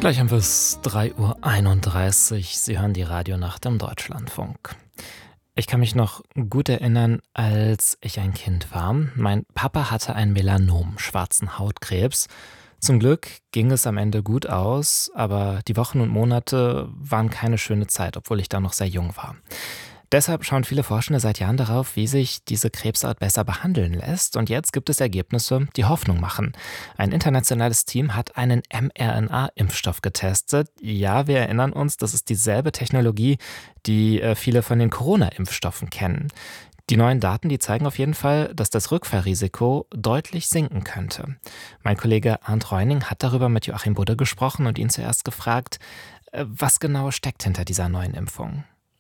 Gleich haben wir es 3:31 Uhr. Sie hören die Radionacht im Deutschlandfunk. Ich kann mich noch gut erinnern, als ich ein Kind war. Mein Papa hatte ein Melanom, schwarzen Hautkrebs. Zum Glück ging es am Ende gut aus, aber die Wochen und Monate waren keine schöne Zeit, obwohl ich da noch sehr jung war. Deshalb schauen viele Forschende seit Jahren darauf, wie sich diese Krebsart besser behandeln lässt. Und jetzt gibt es Ergebnisse, die Hoffnung machen. Ein internationales Team hat einen mRNA-Impfstoff getestet. Ja, wir erinnern uns, das ist dieselbe Technologie, die viele von den Corona-Impfstoffen kennen. Die neuen Daten, die zeigen auf jeden Fall, dass das Rückfallrisiko deutlich sinken könnte. Mein Kollege Arndt Reuning hat darüber mit Joachim Budde gesprochen und ihn zuerst gefragt, was genau steckt hinter dieser neuen Impfung?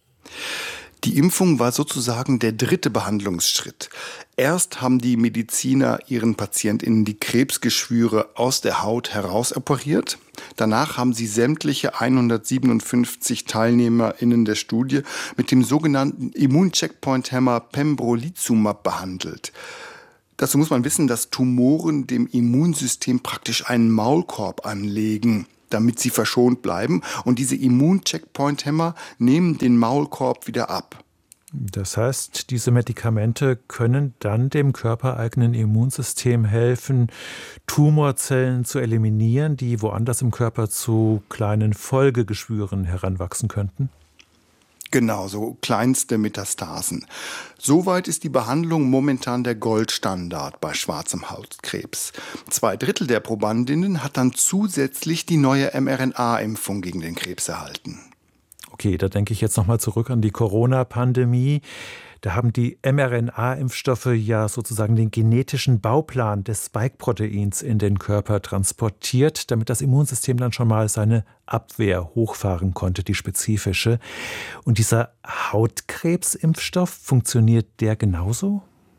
Die Impfung war sozusagen der dritte Behandlungsschritt. Erst haben die Mediziner ihren PatientInnen die Krebsgeschwüre aus der Haut herausoperiert. Danach haben sie sämtliche 157 TeilnehmerInnen der Studie mit dem sogenannten Immuncheckpoint-Hämmer Pembrolizumab behandelt. Dazu muss man wissen, dass Tumoren dem Immunsystem praktisch einen Maulkorb anlegen, damit sie verschont bleiben. Und diese Immun-Checkpoint-Hämmer nehmen den Maulkorb wieder ab. Das heißt, diese Medikamente können dann dem körpereigenen Immunsystem helfen, Tumorzellen zu eliminieren, die woanders im Körper zu kleinen Folgegeschwüren heranwachsen könnten? Genau, so kleinste Metastasen. Soweit ist die Behandlung momentan der Goldstandard bei schwarzem Hautkrebs. 2/3 der Probandinnen hat dann zusätzlich die neue mRNA-Impfung gegen den Krebs erhalten. Okay, da denke ich jetzt nochmal zurück an die Corona-Pandemie. Da haben die mRNA-Impfstoffe ja sozusagen den genetischen Bauplan des Spike-Proteins in den Körper transportiert, damit das Immunsystem dann schon mal seine Abwehr hochfahren konnte, die spezifische. Und dieser Hautkrebsimpfstoff, funktioniert der genauso?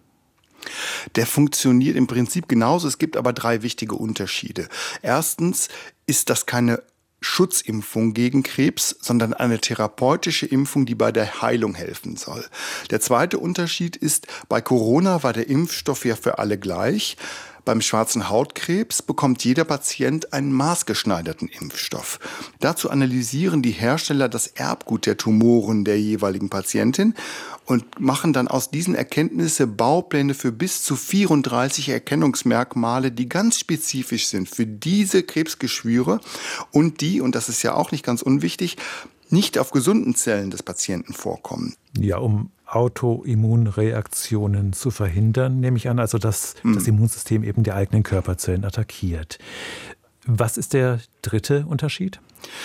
Der funktioniert im Prinzip genauso. Es gibt aber 3 wichtige Unterschiede. Erstens ist das keine Schutzimpfung gegen Krebs, sondern eine therapeutische Impfung, die bei der Heilung helfen soll. Der zweite Unterschied ist, bei Corona war der Impfstoff ja für alle gleich. Beim schwarzen Hautkrebs bekommt jeder Patient einen maßgeschneiderten Impfstoff. Dazu analysieren die Hersteller das Erbgut der Tumoren der jeweiligen Patientin und machen dann aus diesen Erkenntnissen Baupläne für bis zu 34 Erkennungsmerkmale, die ganz spezifisch sind für diese Krebsgeschwüre und die, und das ist ja auch nicht ganz unwichtig, nicht auf gesunden Zellen des Patienten vorkommen. Ja, um Autoimmunreaktionen zu verhindern, nehme ich an, also dass das Immunsystem eben die eigenen Körperzellen attackiert. Was ist der dritte Unterschied?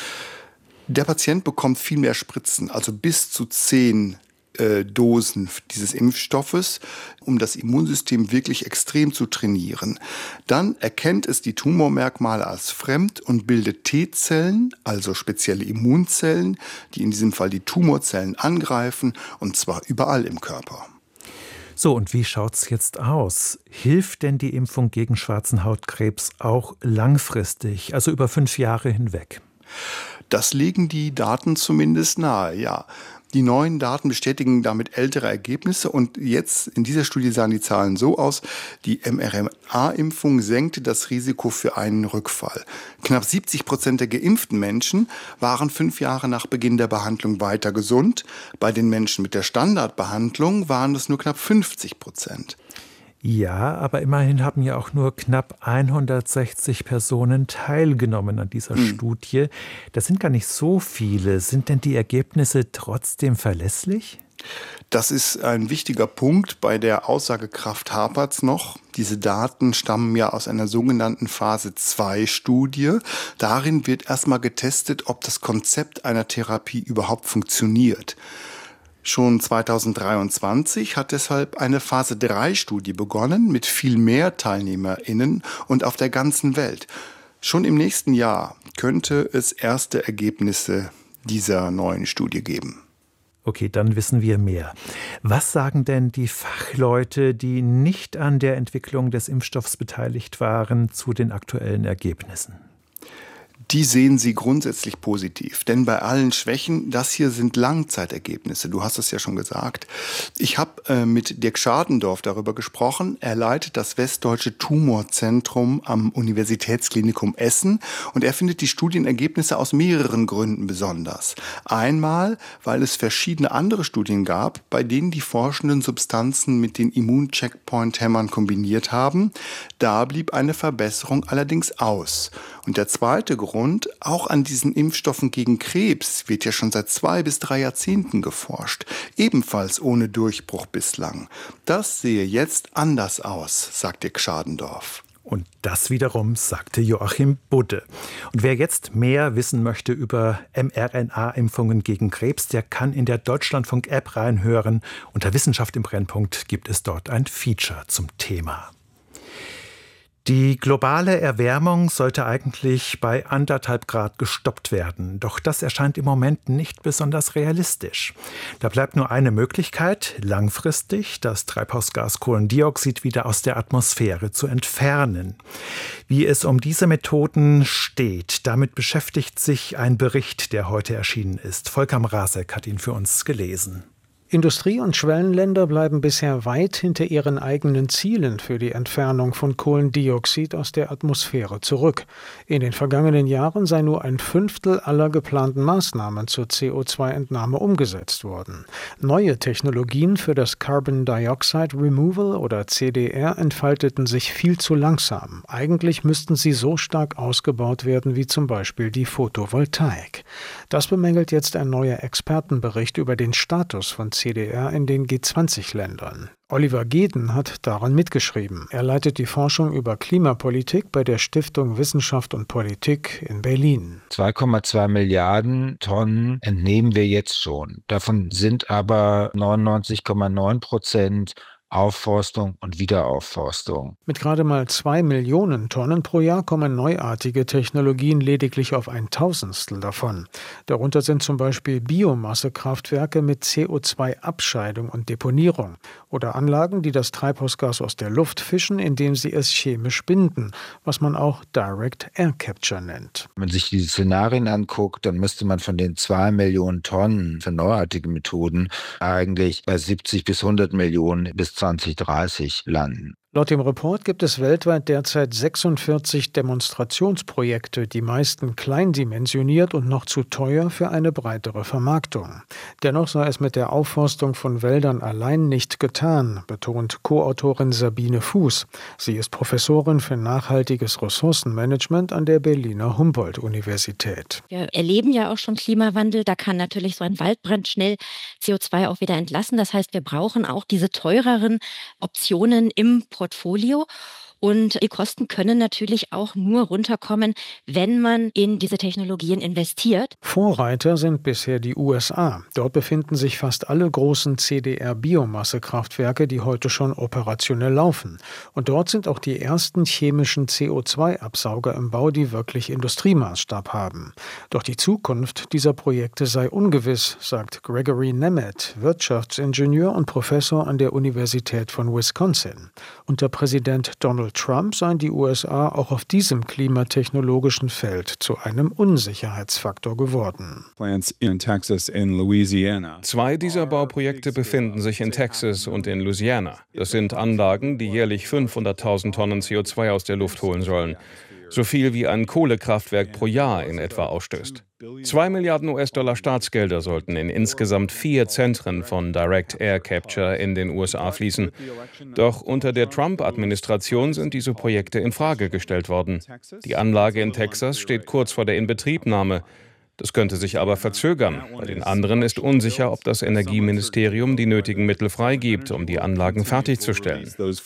Der Patient bekommt viel mehr Spritzen, also bis zu 10 Dosen dieses Impfstoffes, um das Immunsystem wirklich extrem zu trainieren. Dann erkennt es die Tumormerkmale als fremd und bildet T-Zellen, also spezielle Immunzellen, die in diesem Fall die Tumorzellen angreifen, und zwar überall im Körper. So, und wie schaut's jetzt aus? Hilft denn die Impfung gegen schwarzen Hautkrebs auch langfristig, also über 5 Jahre hinweg? Das legen die Daten zumindest nahe, ja. Die neuen Daten bestätigen damit ältere Ergebnisse und jetzt in dieser Studie sahen die Zahlen so aus, die mRNA-Impfung senkte das Risiko für einen Rückfall. Knapp 70% der geimpften Menschen waren 5 Jahre nach Beginn der Behandlung weiter gesund. Bei den Menschen mit der Standardbehandlung waren es nur knapp 50%. Ja, aber immerhin haben ja auch nur knapp 160 Personen teilgenommen an dieser Studie. Das sind gar nicht so viele. Sind denn die Ergebnisse trotzdem verlässlich? Das ist ein wichtiger Punkt. Bei der Aussagekraft hapert's noch. Diese Daten stammen ja aus einer sogenannten Phase-2-Studie. Darin wird erstmal getestet, ob das Konzept einer Therapie überhaupt funktioniert. Schon 2023 hat deshalb eine Phase-3-Studie begonnen mit viel mehr TeilnehmerInnen und auf der ganzen Welt. Schon im nächsten Jahr könnte es erste Ergebnisse dieser neuen Studie geben. Okay, dann wissen wir mehr. Was sagen denn die Fachleute, die nicht an der Entwicklung des Impfstoffs beteiligt waren, zu den aktuellen Ergebnissen? Die sehen Sie grundsätzlich positiv, denn bei allen Schwächen, das hier sind Langzeitergebnisse, du hast es ja schon gesagt. Ich habe mit Dirk Schadendorf darüber gesprochen, er leitet das Westdeutsche Tumorzentrum am Universitätsklinikum Essen und er findet die Studienergebnisse aus mehreren Gründen besonders. Einmal, weil es verschiedene andere Studien gab, bei denen die Forschenden Substanzen mit den Immuncheckpoint-Hämmern kombiniert haben. Da blieb eine Verbesserung allerdings aus. Und der zweite Grund, auch an diesen Impfstoffen gegen Krebs wird ja schon seit 2 bis 3 Jahrzehnten geforscht. Ebenfalls ohne Durchbruch bislang. Das sehe jetzt anders aus, sagt Dirk Schadendorf. Und das wiederum sagte Joachim Budde. Und wer jetzt mehr wissen möchte über mRNA-Impfungen gegen Krebs, der kann in der Deutschlandfunk-App reinhören. Unter Wissenschaft im Brennpunkt gibt es dort ein Feature zum Thema. Die globale Erwärmung sollte eigentlich bei 1,5 Grad gestoppt werden. Doch das erscheint im Moment nicht besonders realistisch. Da bleibt nur eine Möglichkeit, langfristig das Treibhausgas Kohlendioxid wieder aus der Atmosphäre zu entfernen. Wie es um diese Methoden steht, damit beschäftigt sich ein Bericht, der heute erschienen ist. Volker Mrazek hat ihn für uns gelesen. Industrie- und Schwellenländer bleiben bisher weit hinter ihren eigenen Zielen für die Entfernung von Kohlendioxid aus der Atmosphäre zurück. In den vergangenen Jahren sei nur 1/5 aller geplanten Maßnahmen zur CO2-Entnahme umgesetzt worden. Neue Technologien für das Carbon Dioxide Removal oder CDR entfalteten sich viel zu langsam. Eigentlich müssten sie so stark ausgebaut werden wie zum Beispiel die Photovoltaik. Das bemängelt jetzt ein neuer Expertenbericht über den Status von CDR in den G20-Ländern. Oliver Geden hat daran mitgeschrieben. Er leitet die Forschung über Klimapolitik bei der Stiftung Wissenschaft und Politik in Berlin. 2,2 Milliarden Tonnen entnehmen wir jetzt schon. Davon sind aber 99,9% Aufforstung und Wiederaufforstung. Mit gerade mal 2 Millionen Tonnen pro Jahr kommen neuartige Technologien lediglich auf 1/1000 davon. Darunter sind zum Beispiel Biomassekraftwerke mit CO2-Abscheidung und Deponierung oder Anlagen, die das Treibhausgas aus der Luft fischen, indem sie es chemisch binden, was man auch Direct Air Capture nennt. Wenn man sich die Szenarien anguckt, dann müsste man von den 2 Millionen Tonnen für neuartige Methoden eigentlich bei 70 bis 100 Millionen bis 2030 landen. Laut dem Report gibt es weltweit derzeit 46 Demonstrationsprojekte, die meisten kleindimensioniert und noch zu teuer für eine breitere Vermarktung. Dennoch sei es mit der Aufforstung von Wäldern allein nicht getan, betont Co-Autorin Sabine Fuß. Sie ist Professorin für nachhaltiges Ressourcenmanagement an der Berliner Humboldt-Universität. Wir erleben ja auch schon Klimawandel, da kann natürlich so ein Waldbrand schnell CO2 auch wieder entlassen. Das heißt, wir brauchen auch diese teureren Optionen im Portfolio. Und die Kosten können natürlich auch nur runterkommen, wenn man in diese Technologien investiert. Vorreiter sind bisher die USA. Dort befinden sich fast alle großen CDR-Biomassekraftwerke, die heute schon operationell laufen. Und dort sind auch die ersten chemischen CO2-Absauger im Bau, die wirklich Industriemaßstab haben. Doch die Zukunft dieser Projekte sei ungewiss, sagt Gregory Nemeth, Wirtschaftsingenieur und Professor an der Universität von Wisconsin. Unter Präsident Donald Trump seien die USA auch auf diesem klimatechnologischen Feld zu einem Unsicherheitsfaktor geworden. 2 dieser Bauprojekte befinden sich in Texas und in Louisiana. Das sind Anlagen, die jährlich 500.000 Tonnen CO2 aus der Luft holen sollen. So viel wie ein Kohlekraftwerk pro Jahr in etwa ausstößt. 2 Milliarden US-Dollar Staatsgelder sollten in insgesamt 4 Zentren von Direct Air Capture in den USA fließen. Doch unter der Trump-Administration sind diese Projekte in Frage gestellt worden. Die Anlage in Texas steht kurz vor der Inbetriebnahme. Das könnte sich aber verzögern. Bei den anderen ist unsicher, ob das Energieministerium die nötigen Mittel freigibt, um die Anlagen fertigzustellen.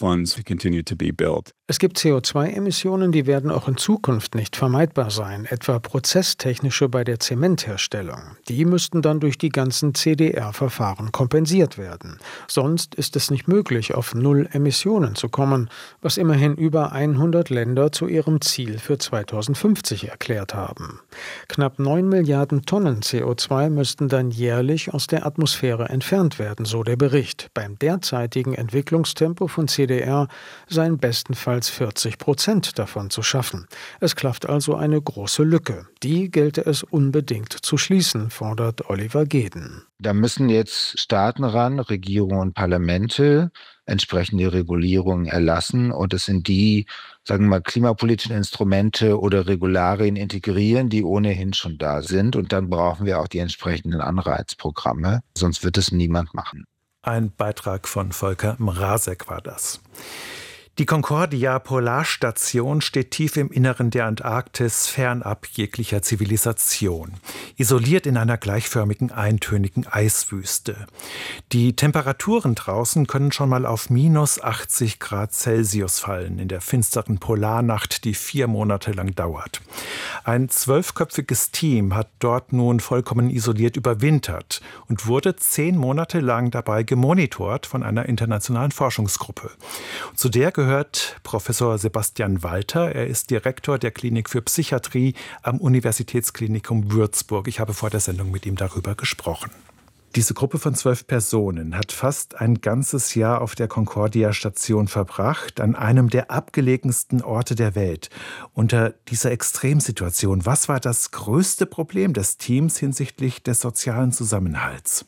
Es gibt CO2-Emissionen, die werden auch in Zukunft nicht vermeidbar sein, etwa prozesstechnische bei der Zementherstellung. Die müssten dann durch die ganzen CDR-Verfahren kompensiert werden. Sonst ist es nicht möglich, auf 0 Emissionen zu kommen, was immerhin über 100 Länder zu ihrem Ziel für 2050 erklärt haben. Knapp 9 Milliarden Milliarden Tonnen CO2 müssten dann jährlich aus der Atmosphäre entfernt werden, so der Bericht. Beim derzeitigen Entwicklungstempo von CDR seien bestenfalls 40% davon zu schaffen. Es klafft also eine große Lücke. Die gelte es unbedingt zu schließen, fordert Oliver Geden. Da müssen jetzt Staaten ran, Regierungen und Parlamente entsprechende Regulierungen erlassen und es in die, sagen wir mal, klimapolitischen Instrumente oder Regularien integrieren, die ohnehin schon da sind. Und dann brauchen wir auch die entsprechenden Anreizprogramme, sonst wird es niemand machen. Ein Beitrag von Volker Mrazek war das. Die Concordia-Polarstation steht tief im Inneren der Antarktis, fernab jeglicher Zivilisation, isoliert in einer gleichförmigen, eintönigen Eiswüste. Die Temperaturen draußen können schon mal auf minus 80 Grad Celsius fallen in der finsteren Polarnacht, die 4 Monate lang dauert. Ein 12-köpfiges Team hat dort nun vollkommen isoliert überwintert und wurde 10 Monate lang dabei gemonitort von einer internationalen Forschungsgruppe. Zu der gehört Professor Sebastian Walter. Er ist Direktor der Klinik für Psychiatrie am Universitätsklinikum Würzburg. Ich habe vor der Sendung mit ihm darüber gesprochen. Diese Gruppe von 12 Personen hat fast ein ganzes Jahr auf der Concordia-Station verbracht, an einem der abgelegensten Orte der Welt. Unter dieser Extremsituation, was war das größte Problem des Teams hinsichtlich des sozialen Zusammenhalts?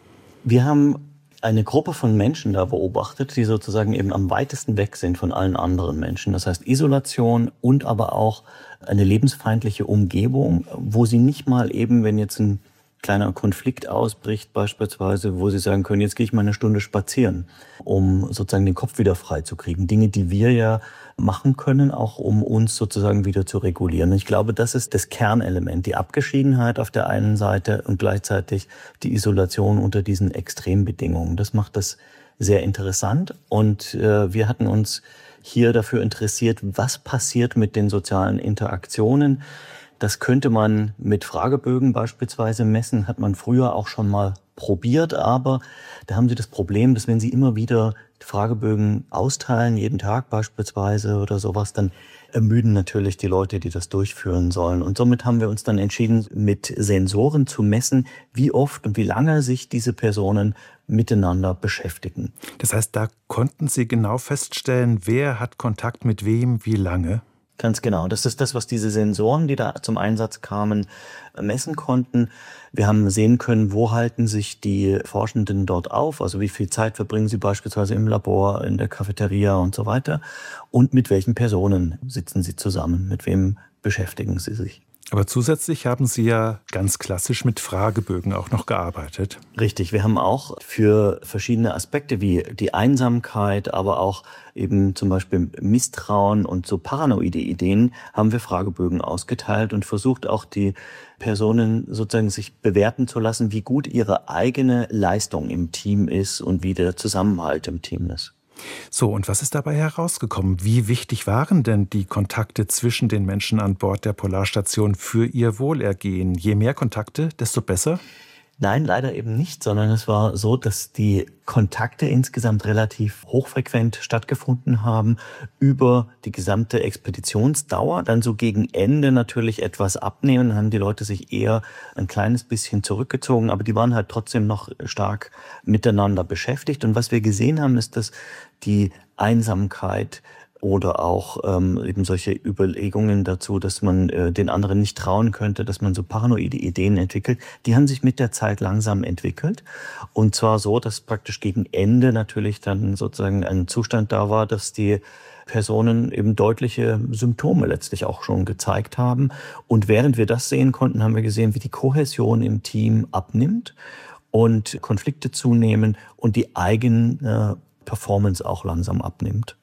Wir haben eine Gruppe von Menschen da beobachtet, die sozusagen eben am weitesten weg sind von allen anderen Menschen. Das heißt Isolation und aber auch eine lebensfeindliche Umgebung, wo sie nicht mal eben, wenn jetzt ein kleiner Konflikt ausbricht beispielsweise, wo sie sagen können, jetzt gehe ich mal eine Stunde spazieren, um sozusagen den Kopf wieder frei zu kriegen. Dinge, die wir ja machen können, auch um uns sozusagen wieder zu regulieren. Und ich glaube, das ist das Kernelement, die Abgeschiedenheit auf der einen Seite und gleichzeitig die Isolation unter diesen Extrembedingungen. Das macht das sehr interessant und wir hatten uns hier dafür interessiert, was passiert mit den sozialen Interaktionen. Das könnte man mit Fragebögen beispielsweise messen, hat man früher auch schon mal probiert, aber da haben Sie das Problem, dass wenn Sie immer wieder Fragebögen austeilen, jeden Tag beispielsweise oder sowas, dann ermüden natürlich die Leute, die das durchführen sollen. Und somit haben wir uns dann entschieden, mit Sensoren zu messen, wie oft und wie lange sich diese Personen miteinander beschäftigen. Das heißt, da konnten Sie genau feststellen, wer hat Kontakt mit wem, wie lange? Ganz genau. Das ist das, was diese Sensoren, die da zum Einsatz kamen, messen konnten. Wir haben sehen können, wo halten sich die Forschenden dort auf, also wie viel Zeit verbringen sie beispielsweise im Labor, in der Cafeteria und so weiter und mit welchen Personen sitzen sie zusammen, mit wem beschäftigen sie sich. Aber zusätzlich haben Sie ja ganz klassisch mit Fragebögen auch noch gearbeitet. Richtig, wir haben auch für verschiedene Aspekte wie die Einsamkeit, aber auch eben zum Beispiel Misstrauen und so paranoide Ideen, haben wir Fragebögen ausgeteilt und versucht auch die Personen sozusagen sich bewerten zu lassen, wie gut ihre eigene Leistung im Team ist und wie der Zusammenhalt im Team ist. So, und was ist dabei herausgekommen? Wie wichtig waren denn die Kontakte zwischen den Menschen an Bord der Polarstation für ihr Wohlergehen? Je mehr Kontakte, desto besser? Nein, leider eben nicht, sondern es war so, dass die Kontakte insgesamt relativ hochfrequent stattgefunden haben über die gesamte Expeditionsdauer. Dann so gegen Ende natürlich etwas abnehmen, dann haben die Leute sich eher ein kleines bisschen zurückgezogen, aber die waren halt trotzdem noch stark miteinander beschäftigt. Und was wir gesehen haben, ist, dass die Einsamkeit oder auch eben solche Überlegungen dazu, dass man den anderen nicht trauen könnte, dass man so paranoide Ideen entwickelt, die haben sich mit der Zeit langsam entwickelt. Und zwar so, dass praktisch gegen Ende natürlich dann sozusagen ein Zustand da war, dass die Personen eben deutliche Symptome letztlich auch schon gezeigt haben. Und während wir das sehen konnten, haben wir gesehen, wie die Kohäsion im Team abnimmt und Konflikte zunehmen und die eigene Performance auch langsam abnimmt.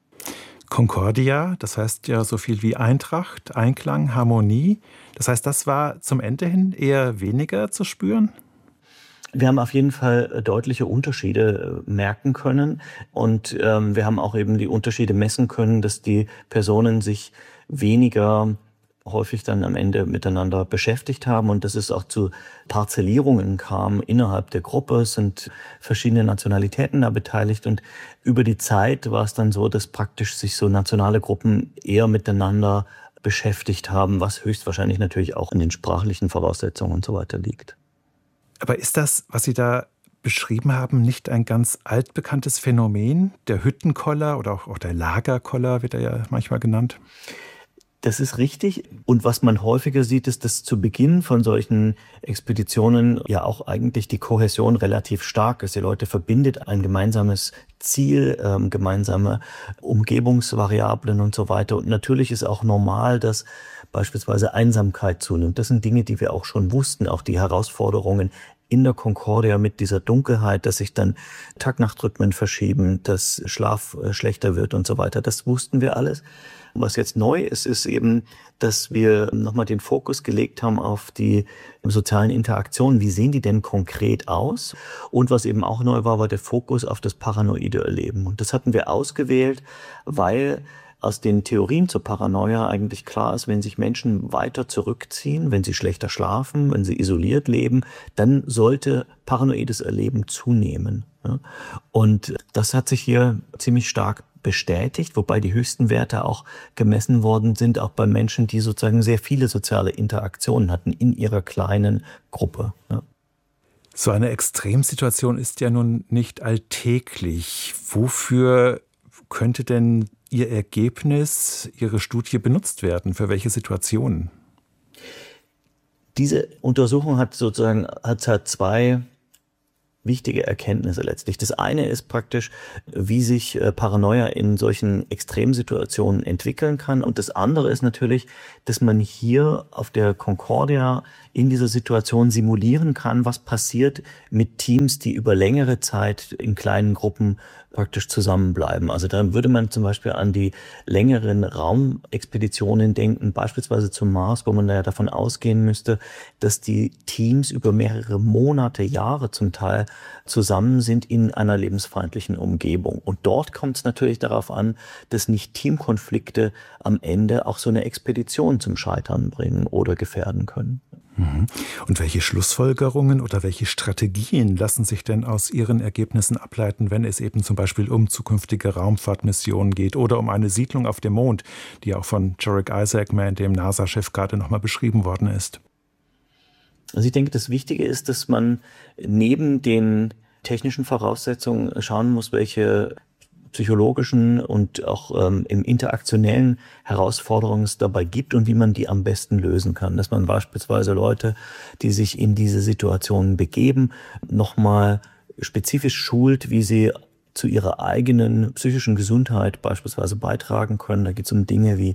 Concordia, das heißt ja so viel wie Eintracht, Einklang, Harmonie. Das heißt, das war zum Ende hin eher weniger zu spüren? Wir haben auf jeden Fall deutliche Unterschiede merken können und wir haben auch eben die Unterschiede messen können, dass die Personen sich weniger häufig dann am Ende miteinander beschäftigt haben und dass es auch zu Parzellierungen kam innerhalb der Gruppe. Es sind verschiedene Nationalitäten da beteiligt und über die Zeit war es dann so, dass praktisch sich so nationale Gruppen eher miteinander beschäftigt haben, was höchstwahrscheinlich natürlich auch in den sprachlichen Voraussetzungen und so weiter liegt. Aber ist das, was Sie da beschrieben haben, nicht ein ganz altbekanntes Phänomen? Der Hüttenkoller oder auch der Lagerkoller wird er ja manchmal genannt. Das ist richtig. Und was man häufiger sieht, ist, dass zu Beginn von solchen Expeditionen ja auch eigentlich die Kohäsion relativ stark ist. Die Leute verbindet ein gemeinsames Ziel, gemeinsame Umgebungsvariablen und so weiter. Und natürlich ist auch normal, dass beispielsweise Einsamkeit zunimmt. Das sind Dinge, die wir auch schon wussten, auch die Herausforderungen in der Concordia mit dieser Dunkelheit, dass sich dann Tag-Nacht-Rhythmen verschieben, dass Schlaf schlechter wird und so weiter. Das wussten wir alles. Was jetzt neu ist, ist eben, dass wir nochmal den Fokus gelegt haben auf die sozialen Interaktionen. Wie sehen die denn konkret aus? Und was eben auch neu war, war der Fokus auf das paranoide Erleben. Und das hatten wir ausgewählt, weil aus den Theorien zur Paranoia eigentlich klar ist, wenn sich Menschen weiter zurückziehen, wenn sie schlechter schlafen, wenn sie isoliert leben, dann sollte paranoides Erleben zunehmen. Und das hat sich hier ziemlich stark bestätigt, wobei die höchsten Werte auch gemessen worden sind, auch bei Menschen, die sozusagen sehr viele soziale Interaktionen hatten in ihrer kleinen Gruppe. So eine Extremsituation ist ja nun nicht alltäglich. Wofür könnte denn Ihr Ergebnis, Ihre Studie benutzt werden? Für welche Situationen? Diese Untersuchung hat zwei wichtige Erkenntnisse letztlich. Das eine ist praktisch, wie sich Paranoia in solchen Extremsituationen entwickeln kann. Und das andere ist natürlich, dass man hier auf der Concordia in dieser Situation simulieren kann, was passiert mit Teams, die über längere Zeit in kleinen Gruppen praktisch zusammenbleiben. Also dann würde man zum Beispiel an die längeren Raumexpeditionen denken, beispielsweise zum Mars, wo man ja davon ausgehen müsste, dass die Teams über mehrere Monate, Jahre zum Teil zusammen sind in einer lebensfeindlichen Umgebung. Und dort kommt es natürlich darauf an, dass nicht Teamkonflikte am Ende auch so eine Expedition zum Scheitern bringen oder gefährden können. Und welche Schlussfolgerungen oder welche Strategien lassen sich denn aus Ihren Ergebnissen ableiten, wenn es eben zum Beispiel um zukünftige Raumfahrtmissionen geht oder um eine Siedlung auf dem Mond, die auch von Jurek Isaacman, dem NASA-Chef, gerade nochmal beschrieben worden ist? Also ich denke, das Wichtige ist, dass man neben den technischen Voraussetzungen schauen muss, welche psychologischen und auch im interaktionellen Herausforderungen es dabei gibt und wie man die am besten lösen kann. Dass man beispielsweise Leute, die sich in diese Situationen begeben, nochmal spezifisch schult, wie sie zu ihrer eigenen psychischen Gesundheit beispielsweise beitragen können. Da geht es um Dinge wie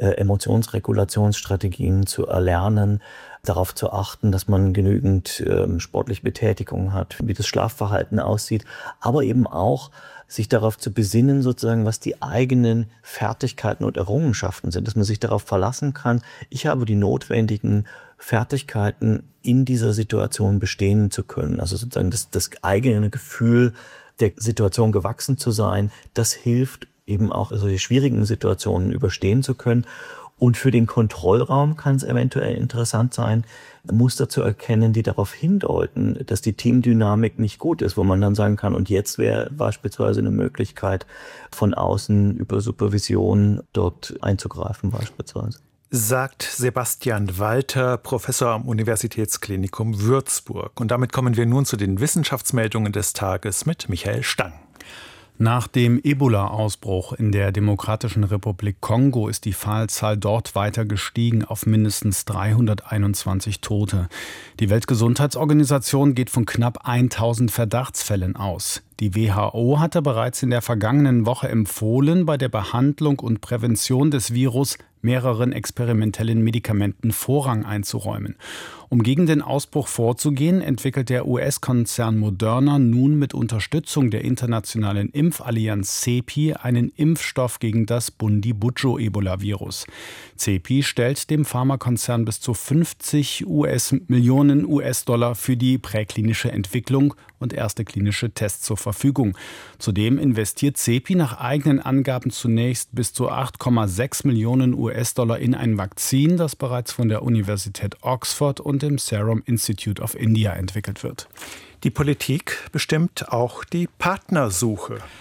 Emotionsregulationsstrategien zu erlernen, darauf zu achten, dass man genügend sportliche Betätigung hat, wie das Schlafverhalten aussieht, aber eben auch sich darauf zu besinnen, sozusagen, was die eigenen Fertigkeiten und Errungenschaften sind, dass man sich darauf verlassen kann, ich habe die notwendigen Fertigkeiten, in dieser Situation bestehen zu können. Also sozusagen das eigene Gefühl, der Situation gewachsen zu sein, das hilft eben auch, solche schwierigen Situationen überstehen zu können. Und für den Kontrollraum kann es eventuell interessant sein, Muster zu erkennen, die darauf hindeuten, dass die Teamdynamik nicht gut ist, wo man dann sagen kann, und jetzt wäre beispielsweise eine Möglichkeit, von außen über Supervision dort einzugreifen beispielsweise. Sagt Sebastian Walter, Professor am Universitätsklinikum Würzburg. Und damit kommen wir nun zu den Wissenschaftsmeldungen des Tages mit Michael Stang. Nach dem Ebola-Ausbruch in der Demokratischen Republik Kongo ist die Fallzahl dort weiter gestiegen auf mindestens 321 Tote. Die Weltgesundheitsorganisation geht von knapp 1000 Verdachtsfällen aus. Die WHO hatte bereits in der vergangenen Woche empfohlen, bei der Behandlung und Prävention des Virus mehreren experimentellen Medikamenten Vorrang einzuräumen. Um gegen den Ausbruch vorzugehen, entwickelt der US-Konzern Moderna nun mit Unterstützung der internationalen Impfallianz CEPI einen Impfstoff gegen das Bundibugyo-Ebola-Virus. CEPI stellt dem Pharmakonzern bis zu 50 Millionen US-Dollar für die präklinische Entwicklung und erste klinische Tests zur Verfügung. Zudem investiert CEPI nach eigenen Angaben zunächst bis zu 8,6 Millionen US-Dollar in ein Vakzin, das bereits von der Universität Oxford und dem Serum Institute of India entwickelt wird. Die Politik bestimmt auch die Partnersuche.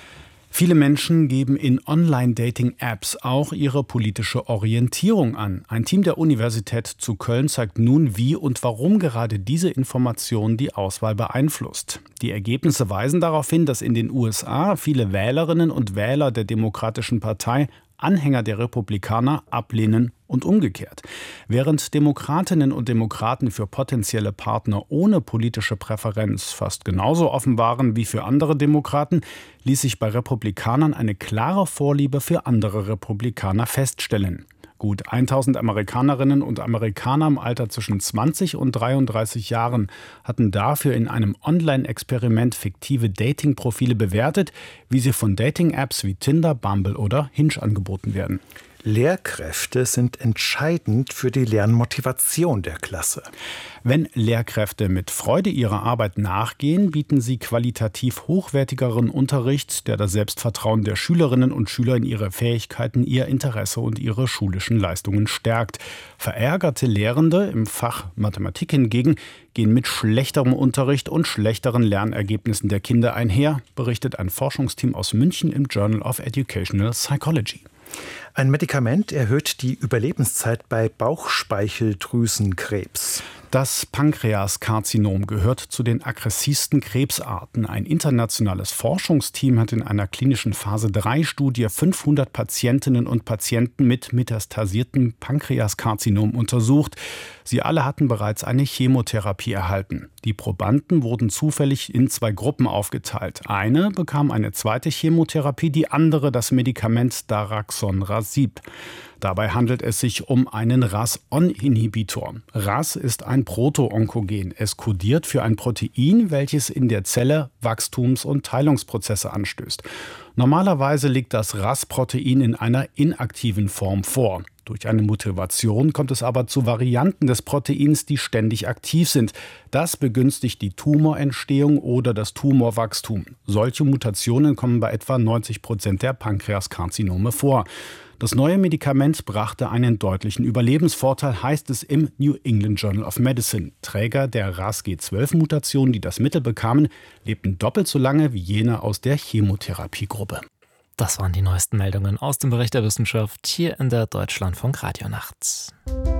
Viele Menschen geben in Online-Dating-Apps auch ihre politische Orientierung an. Ein Team der Universität zu Köln zeigt nun, wie und warum gerade diese Information die Auswahl beeinflusst. Die Ergebnisse weisen darauf hin, dass in den USA viele Wählerinnen und Wähler der Demokratischen Partei Anhänger der Republikaner ablehnen und umgekehrt. Während Demokratinnen und Demokraten für potenzielle Partner ohne politische Präferenz fast genauso offen waren wie für andere Demokraten, ließ sich bei Republikanern eine klare Vorliebe für andere Republikaner feststellen. Gut 1000 Amerikanerinnen und Amerikaner im Alter zwischen 20 und 33 Jahren hatten dafür in einem Online-Experiment fiktive Dating-Profile bewertet, wie sie von Dating-Apps wie Tinder, Bumble oder Hinge angeboten werden. Lehrkräfte sind entscheidend für die Lernmotivation der Klasse. Wenn Lehrkräfte mit Freude ihrer Arbeit nachgehen, bieten sie qualitativ hochwertigeren Unterricht, der das Selbstvertrauen der Schülerinnen und Schüler in ihre Fähigkeiten, ihr Interesse und ihre schulischen Leistungen stärkt. Verärgerte Lehrende im Fach Mathematik hingegen gehen mit schlechterem Unterricht und schlechteren Lernergebnissen der Kinder einher, berichtet ein Forschungsteam aus München im Journal of Educational Psychology. Ein Medikament erhöht die Überlebenszeit bei Bauchspeicheldrüsenkrebs. Das Pankreaskarzinom gehört zu den aggressivsten Krebsarten. Ein internationales Forschungsteam hat in einer klinischen Phase-3-Studie 500 Patientinnen und Patienten mit metastasiertem Pankreaskarzinom untersucht. Sie alle hatten bereits eine Chemotherapie erhalten. Die Probanden wurden zufällig in 2 Gruppen aufgeteilt. Eine bekam eine zweite Chemotherapie, die andere das Medikament Daraxonrasib. Dabei handelt es sich um einen RAS-On-Inhibitor. RAS ist ein Proto-Onkogen. Es kodiert für ein Protein, welches in der Zelle Wachstums- und Teilungsprozesse anstößt. Normalerweise liegt das RAS-Protein in einer inaktiven Form vor. Durch eine Mutation kommt es aber zu Varianten des Proteins, die ständig aktiv sind. Das begünstigt die Tumorentstehung oder das Tumorwachstum. Solche Mutationen kommen bei etwa 90% der Pankreaskarzinome vor. Das neue Medikament brachte einen deutlichen Überlebensvorteil, heißt es im New England Journal of Medicine. Träger der RAS-G12-Mutation, die das Mittel bekamen, lebten doppelt so lange wie jene aus der Chemotherapiegruppe. Das waren die neuesten Meldungen aus dem Bereich der Wissenschaft hier in der Deutschlandfunk Radionacht.